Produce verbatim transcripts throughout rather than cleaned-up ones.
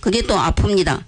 그게 또 아픕니다.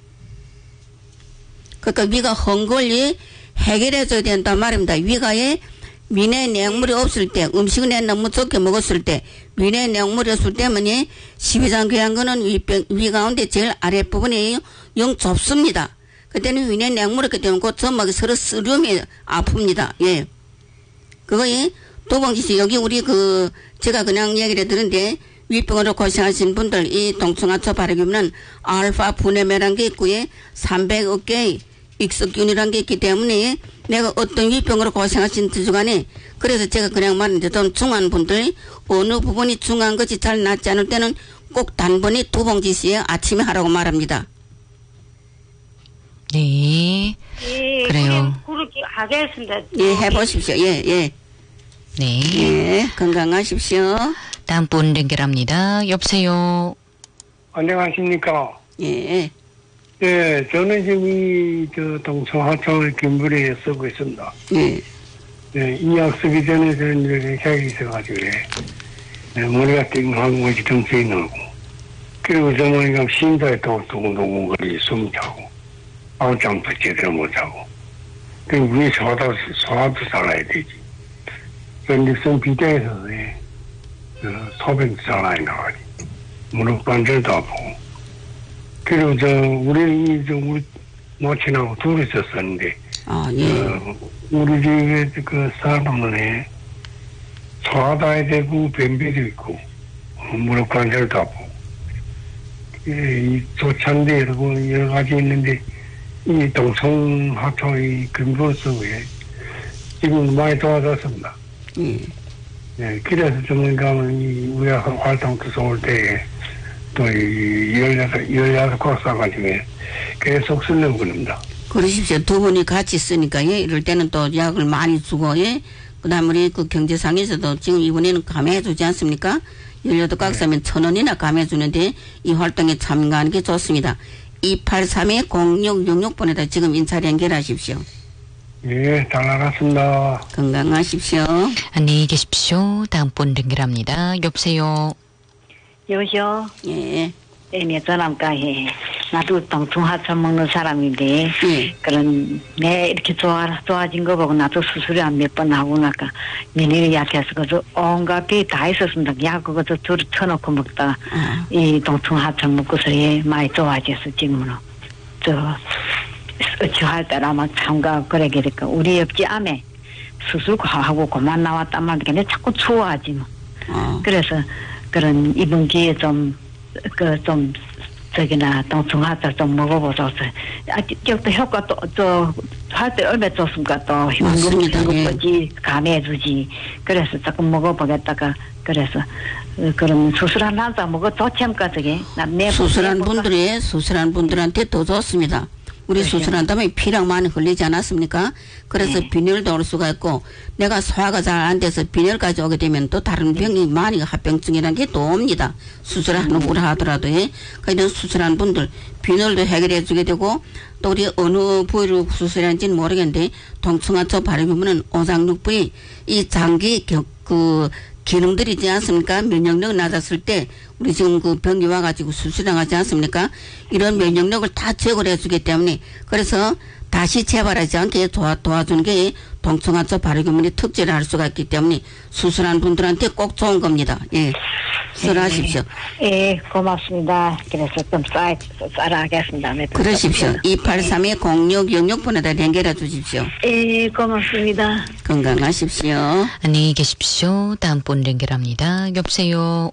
그러니까 위가 헝걸리 해결해줘야 된단 말입니다. 위가에 위내 내용물이 없을 때, 음식을 내 너무 적게 먹었을 때, 위내 내용물이 없을 때문에 십이장 교양근은 위, 위 가운데 제일 아랫부분이 영 좁습니다. 그때는 위내 내용물이 있기 때문에 그 점막이 서로 쓰려면 아픕니다. 예. 그거에 도봉지씨 여기 우리 그 제가 그냥 얘기를 드는데 위병으로 고생하신 분들 이 동충하초 바르기는 알파 분해매란 게 있고요. 삼백억 개의 익숙균이란 게 있기 때문에 내가 어떤 위병으로 고생하신 주간에 그래서 제가 그냥 말하는데 좀 중한 분들 어느 부분이 중한 것이 잘 낫지 않을 때는 꼭 단번에 두 봉지씩 아침에 하라고 말합니다. 네. 예, 그래요. 그렇게 하겠습니다. 예, 해보십시오. 예, 예. 네. 예, 건강하십시오. 다음 분 연결합니다. 여보세요. 안녕하십니까. 예. 예, 저는 지금 이, 저, 동청하청을 김부리에 쓰고 있습니다. 예. 예, 이 약 쓰기 전에 저는 이렇게 혈이 있어가지고, 예, 머리가 띵하고, 어지 정신이 나고, 그리고 저 머리가 심장에 또 두근두근거리 숨 차고, 아웃장도 제대로 못 자고, 그리고 위에 소화도, 소화도 살아야 되지. 그런데 선 비대에서, 예, 그 소변도 잘 안 나가지. 무릎 관절도 아프고. 그리고 저 우리 이 저 우리 모친하고 둘이서 썼는데 아, 예. 어, 우리 집에 그 사람은 소화도 해야 되고 변비도 있고 무릎 관절도 아프고 예, 이 조찬대 여러 여러 가지 있는데 이 동성하초 이 근부서에 지금 많이 도와줬습니다. 예. 예, 그래서 좀 가면 이 우리 활동도 좋을 때에 또, 이, 열여섯, 열여섯 곡 싸가지고, 계속 쓰는 겁니다. 그러십시오. 두 분이 같이 쓰니까, 예. 이럴 때는 또 약을 많이 주고, 예. 그 다음에 우리 그 경제상에서도 지금 이번에는 감해주지 않습니까? 열여덟 각 싸면 천 원이나 감해주는데, 이 활동에 참가하는 게 좋습니다. 이팔삼 공육육육 번에다 지금 인사를 연결하십시오. 예, 잘 나갔습니다. 건강하십시오. 안녕히 계십시오. 다음 분 연결합니다. 여보세요. 여보세요. 예. 네, 전함가에 나도 동충하천 먹는 사람인데 예. 그런 내 이렇게 좋아 좋아진 거 보고 나도 수술을 한 몇 번 하고 나니까 면역이 약해서 그저 온갖 게 다 있었습니다. 약 그거 저 둘이 쳐놓고 먹다가 아. 이 동충하천 먹고서 예 많이 좋아졌어 지금은. 저 어찌할 때라 막 참가 그러게 되니까 우리 옆집 암에 수술 하고 그만 나왔단 말이야. 근데 자꾸 추워하지 뭐. 어. 그래서 그런 이번 기회에 좀, 그, 좀, 저기나, 동충하자 좀 먹어보자. 아, 저도 효과 또, 저, 할 때 얼마 줬습니까? 또, 맞습니다. 흥금주지, 감해주지. 그래서 조금 먹어보겠다가, 그래서, 어, 그럼 수술한 남자 먹어 좋지 않을까, 저게? 수술한 분들이, 수술한 분들한테 더 좋습니다. 우리 그렇죠. 수술한 다음에 피랑 많이 흘리지 않았습니까? 그래서 네. 빈혈도 올 수가 있고 내가 소화가 잘 안 돼서 빈혈까지 오게 되면 또 다른 병이 많이 합병증이라는 게 또 옵니다. 수술하는 후라 하더라도 예. 그런 수술한 분들 빈혈도 해결해 주게 되고 또 우리 어느 부위를 수술했는지는 모르겠는데 동충하초 바르면은 오장육부의 이 장기 겨, 그 기능들이 있지 않습니까? 면역력 낮았을 때 우리 지금 그 병이 와가지고 수술당하지 않습니까? 이런 면역력을 다 제거를 해주기 때문에 그래서 다시 재발하지 않게 도와, 도와주는 게 동충하초 발효균의 특질을 할 수가 있기 때문에 수술한 분들한테 꼭 좋은 겁니다. 예. 쓰라하십시오. 예, 예, 고맙습니다. 그래서 좀 싸, 싸라 하겠습니다. 그러십시오. 이팔삼 공육육육 번에다 연결해 주십시오. 예, 고맙습니다. 건강하십시오. 안녕히 계십시오. 다음 분 연결합니다. 여보세요.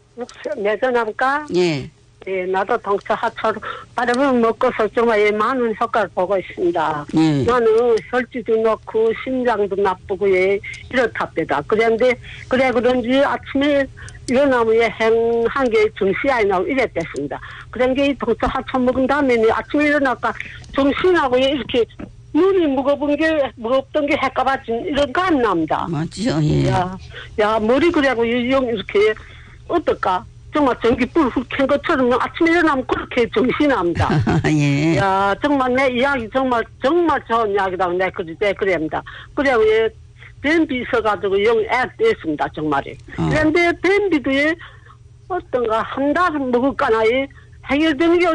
내 전화니까 예. 예, 나도 동차 하차로 바람을 먹고서 정말 많은 효과를 보고 있습니다. 예. 나는 혈지도 넣고 심장도 나쁘고 예, 이렇답니다. 그런데 그래 그런지 아침에 일어나면 행한 게 정신이 안 나고 이랬댔습니다. 그런 게 동차 하차 먹은 다음에 아침에 일어나니까 정신하고 이렇게 눈이 무거운 게 무겁던 게 헷갈아진 이런 거 안 납니다. 맞죠. 예. 야, 야 머리 그래고 이렇게 어떨까? 정말 전기불 훅 것처럼 아침에 일어나면 그렇게 정신이 납니다. 예. 야, 정말 내 이야기 정말, 정말 좋은 이야기라고 내가 그래, 그럽니다. 그래, 왜, 뱀비 있어가지고 영 애됐습니다, 정말이. 어. 그런데 뱀비도 어떤가, 한 달 먹을까나, 해결되는 게